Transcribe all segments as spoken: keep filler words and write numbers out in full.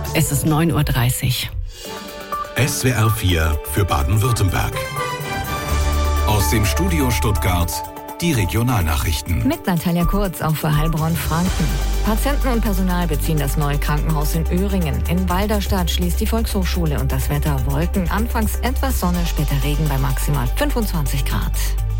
Es ist neun Uhr dreißig. S W R vier für Baden-Württemberg. Aus dem Studio Stuttgart die Regionalnachrichten. Mit Natalia Kurz auch für Heilbronn-Franken. Patienten und Personal beziehen das neue Krankenhaus in Öhringen. In Walderstadt schließt die Volkshochschule und das Wetter Wolken. Anfangs etwas Sonne, später Regen bei maximal fünfundzwanzig Grad.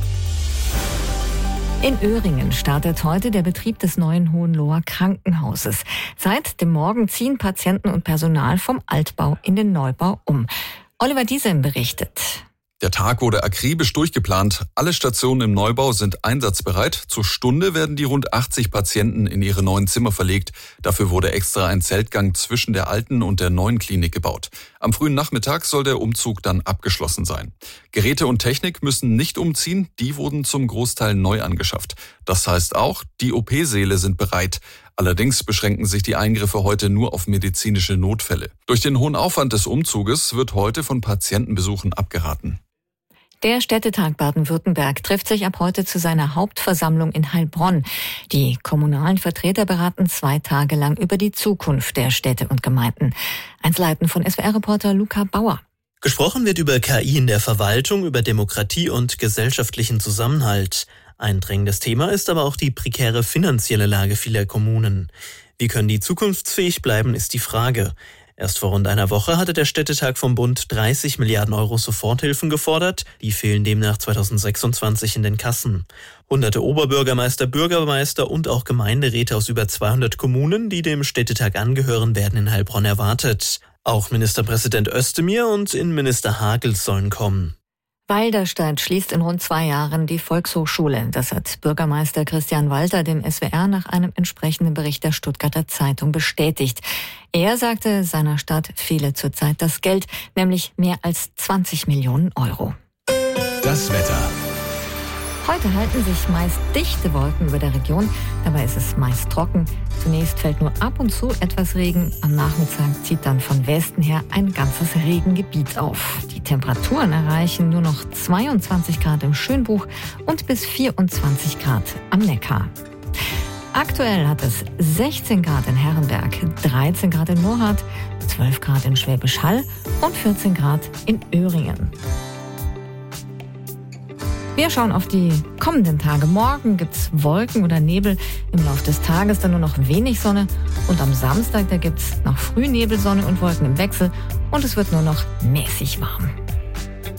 In Öhringen startet heute der Betrieb des neuen Hohenloher Krankenhauses. Seit dem Morgen ziehen Patienten und Personal vom Altbau in den Neubau um. Oliver Diesem berichtet. Der Tag wurde akribisch durchgeplant. Alle Stationen im Neubau sind einsatzbereit. Zur Stunde werden die rund achtzig Patienten in ihre neuen Zimmer verlegt. Dafür wurde extra ein Zeltgang zwischen der alten und der neuen Klinik gebaut. Am frühen Nachmittag soll der Umzug dann abgeschlossen sein. Geräte und Technik müssen nicht umziehen. Die wurden zum Großteil neu angeschafft. Das heißt auch, die O P-Säle sind bereit. Allerdings beschränken sich die Eingriffe heute nur auf medizinische Notfälle. Durch den hohen Aufwand des Umzuges wird heute von Patientenbesuchen abgeraten. Der Städtetag Baden-Württemberg trifft sich ab heute zu seiner Hauptversammlung in Heilbronn. Die kommunalen Vertreter beraten zwei Tage lang über die Zukunft der Städte und Gemeinden. Einzelheiten von S W R-Reporter Luca Bauer. Gesprochen wird über K I in der Verwaltung, über Demokratie und gesellschaftlichen Zusammenhalt. Ein drängendes Thema ist aber auch die prekäre finanzielle Lage vieler Kommunen. Wie können die zukunftsfähig bleiben, ist die Frage. Erst vor rund einer Woche hatte der Städtetag vom Bund dreißig Milliarden Euro Soforthilfen gefordert. Die fehlen demnach zweitausendsechsundzwanzig in den Kassen. Hunderte Oberbürgermeister, Bürgermeister und auch Gemeinderäte aus über zweihundert Kommunen, die dem Städtetag angehören, werden in Heilbronn erwartet. Auch Ministerpräsident Özdemir und Innenminister Hagel sollen kommen. Walderstadt schließt in rund zwei Jahren die Volkshochschule. Das hat Bürgermeister Christian Walter dem S W R nach einem entsprechenden Bericht der Stuttgarter Zeitung bestätigt. Er sagte, seiner Stadt fehle zurzeit das Geld, nämlich mehr als zwanzig Millionen Euro. Das Wetter. Heute halten sich meist dichte Wolken über der Region. Dabei ist es meist trocken. Zunächst fällt nur ab und zu etwas Regen. Am Nachmittag zieht dann von Westen her ein ganzes Regengebiet auf. Die Temperaturen erreichen nur noch zweiundzwanzig Grad im Schönbuch und bis vierundzwanzig Grad am Neckar. Aktuell hat es sechzehn Grad in Herrenberg, dreizehn Grad in Murrhardt, zwölf Grad in Schwäbisch Hall und vierzehn Grad in Öhringen. Wir schauen auf die kommenden Tage. Morgen gibt's Wolken oder Nebel, im Laufe des Tages dann nur noch wenig Sonne und am Samstag da gibt's noch früh Nebel, Sonne und Wolken im Wechsel und es wird nur noch mäßig warm.